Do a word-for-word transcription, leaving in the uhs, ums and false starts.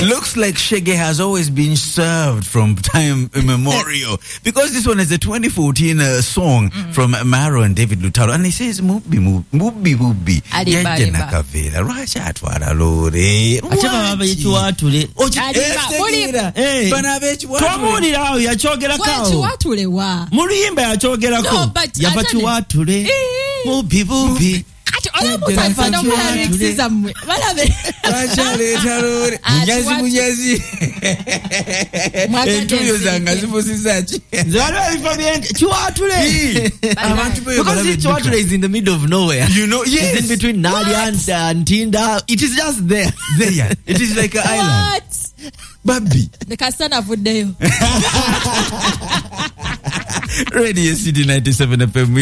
Looks like Shege has always been served from time immemorial, because this one is a twenty fourteen uh, song mm. from Maro and David Lutalo, and he says mubi mubi mubi yaje nakavera lwacha atwala lore achaba baba yichwatule ochitegera bana bechiwatule twamulira awo yachogerako wachiwatule wa muliyimba yachogerako yabachiwatule mubi mubi ati olamuta mfano kwa mixisa mwe balabe bachale talore munyazi munyazi etuyo zanga zifusisachi zalo ifamien chiwatule abantu be because chiwatule is in the middle of nowhere, you know. Yes, it's in between Nadia and uh, Tinda. It is just there there it is like an island. Babi the kasana vudeyo. Radio City ninety-seven F M.